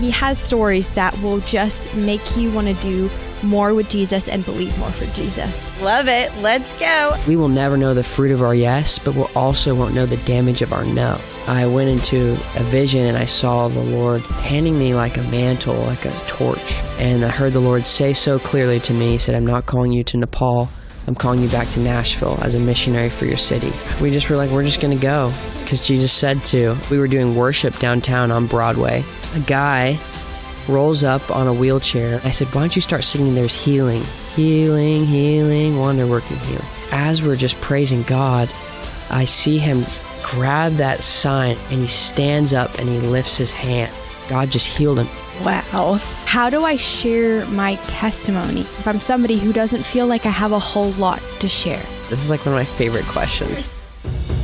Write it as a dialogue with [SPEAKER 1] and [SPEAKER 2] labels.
[SPEAKER 1] He has stories that will just make you want to do more with Jesus and believe more for Jesus.
[SPEAKER 2] Love it. Let's go.
[SPEAKER 3] We will never know the fruit of our yes, but we also won't know the damage of our no. I went into a vision and I saw the Lord handing me like a mantle, like a torch. And I heard the Lord say so clearly to me, he said, I'm not calling you to Nepal. I'm calling you back to Nashville as a missionary for your city. We just were like, we're just going to go because Jesus said to. We were doing worship downtown on Broadway. A guy rolls up on a wheelchair. I said, why don't you start singing There's Healing, Healing, Healing, Wonder-Working Healing. As we're just praising God, I see him grab that sign and he stands up and he lifts his hand. God just healed him.
[SPEAKER 1] Wow. How do I share my testimony if I'm somebody who doesn't feel like I have a whole lot to share?
[SPEAKER 3] This is like one of my favorite questions.